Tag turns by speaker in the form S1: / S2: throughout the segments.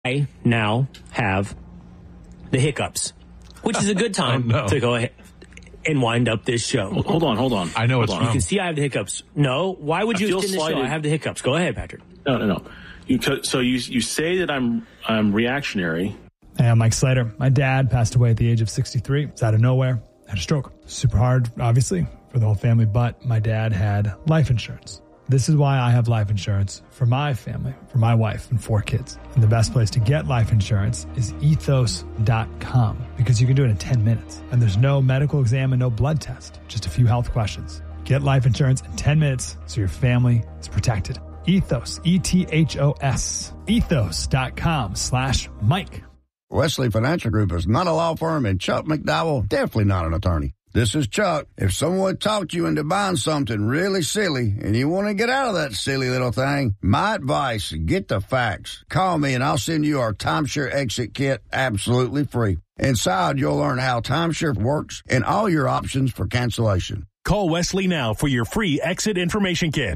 S1: I now have the hiccups, which is a good time to go ahead and wind up this show.
S2: Hold on.
S3: I know it's wrong.
S1: You can see I have the hiccups. No, why would you extend the show? I have the hiccups. Go ahead, Patrick.
S2: No. So you say that I'm reactionary.
S4: Hey, I'm Mike Slater. My dad passed away at the age of 63. It's out of nowhere. Had a stroke. Super hard, obviously, for the whole family, but my dad had life insurance. This is why I have life insurance for my family, for my wife and 4 kids. And the best place to get life insurance is ethos.com because you can do it in 10 minutes. And there's no medical exam and no blood test, just a few health questions. Get life insurance in 10 minutes so your family is protected. Ethos, E-T-H-O-S, ethos.com/Mike.
S5: Wesley Financial Group is not a law firm, and Chuck McDowell, definitely not an attorney. This is Chuck. If someone talked you into buying something really silly and you want to get out of that silly little thing, my advice, get the facts. Call me and I'll send you our timeshare exit kit absolutely free. Inside, you'll learn how timeshare works and all your options for cancellation.
S6: Call Wesley now for your free exit information kit.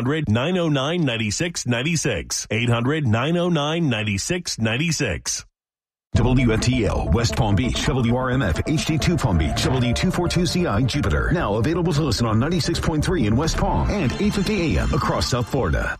S6: 800-909-9696. 800-909-9696.
S7: WFTL, West Palm Beach, WRMF, HD2 Palm Beach, W242CI, Jupiter. Now available to listen on 96.3 in West Palm and 850 AM across South Florida.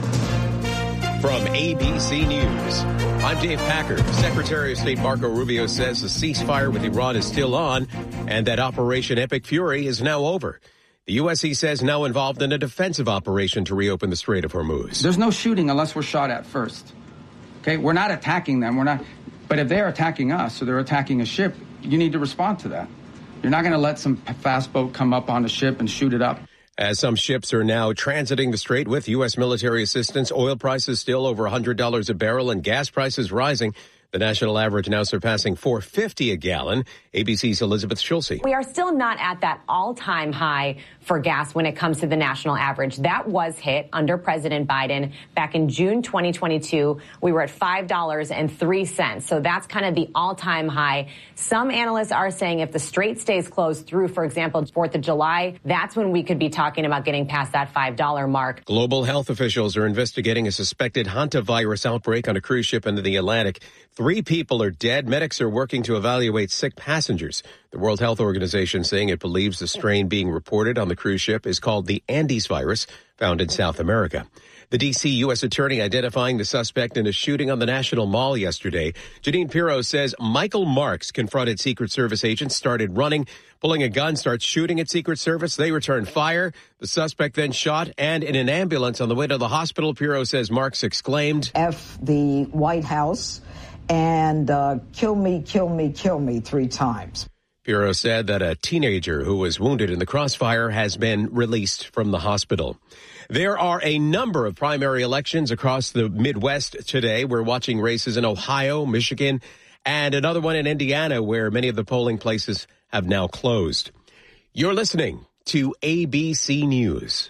S8: From ABC News, I'm Dave Packer. Secretary of State Marco Rubio says the ceasefire with Iran is still on and that Operation Epic Fury is now over. The U.S., he says, now involved in a defensive operation to reopen the Strait of Hormuz.
S9: There's no shooting unless we're shot at first. Okay, we're not attacking them. But if they're attacking us or they're attacking a ship, you need to respond to that. You're not going to let some fast boat come up on a ship and shoot it up.
S8: As some ships are now transiting the strait with U.S. military assistance, oil prices still over $100 a barrel and gas prices rising. The national average now surpassing $4.50 a gallon. ABC's Elizabeth Schulze.
S10: We are still not at that all-time high for gas when it comes to the national average. That was hit under President Biden back in June 2022. We were at $5.03. So that's kind of the all-time high. Some analysts are saying if the strait stays closed through, for example, 4th of July, that's when we could be talking about getting past that $5 mark.
S8: Global health officials are investigating a suspected hantavirus outbreak on a cruise ship into the Atlantic. 3 people are dead. Medics are working to evaluate sick passengers. The World Health Organization saying it believes the strain being reported on the cruise ship is called the Andes virus, found in South America. The D.C. U.S. Attorney identifying the suspect in a shooting on the National Mall yesterday. Janine Pirro says Michael Marks confronted Secret Service agents, started running, pulling a gun, starts shooting at Secret Service. They returned fire. The suspect then shot, and in an ambulance on the way to the hospital, Pirro says Marks exclaimed,
S11: F the White House and kill me 3 times.
S8: Pirro said that a teenager who was wounded in the crossfire has been released from the hospital. There are a number of primary elections across the Midwest today. We're watching races in Ohio, Michigan, and another one in Indiana where many of the polling places have now closed. You're listening to ABC News.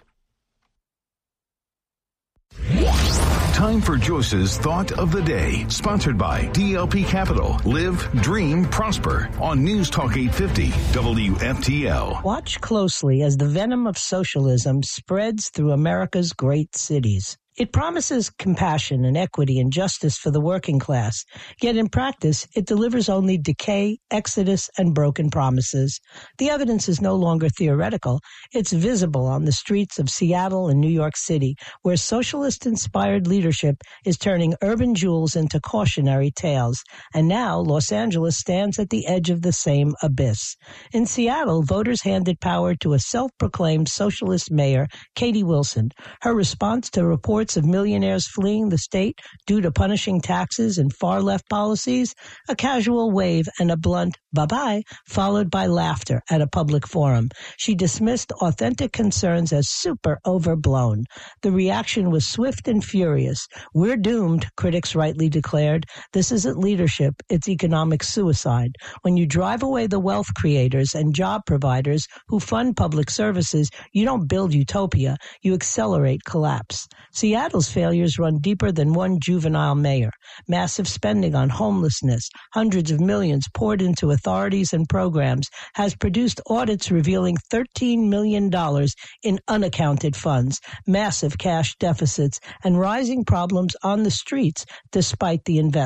S7: Time for Joyce's Thought of the Day, sponsored by DLP Capital. Live, dream, prosper on News Talk 850 WFTL.
S12: Watch closely as the venom of socialism spreads through America's great cities. It promises compassion and equity and justice for the working class, yet in practice, it delivers only decay, exodus, and broken promises. The evidence is no longer theoretical. It's visible on the streets of Seattle and New York City, where socialist-inspired leadership is turning urban jewels into cautionary tales. And now Los Angeles stands at the edge of the same abyss. In Seattle, voters handed power to a self-proclaimed socialist mayor, Katie Wilson. Her response to reports of millionaires fleeing the state due to punishing taxes and far-left policies, a casual wave and a blunt bye-bye, followed by laughter at a public forum. She dismissed authentic concerns as super overblown. The reaction was swift and furious. We're doomed, critics rightly declared. This isn't leadership, it's economic suicide. When you drive away the wealth creators and job providers who fund public services, you don't build utopia, you accelerate collapse. Seattle Seattle's failures run deeper than one juvenile mayor. Massive spending on homelessness, hundreds of millions poured into authorities and programs, has produced audits revealing $13 million in unaccounted funds, massive cash deficits, and rising problems on the streets despite the investment.